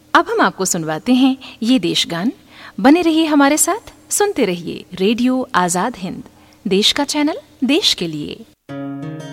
अब हम आपको सुनवाते हैं ये देशगान। बने रहिए हमारे साथ, सुनते रहिए रेडियो आजाद हिंद, देश का चैनल देश के लिए।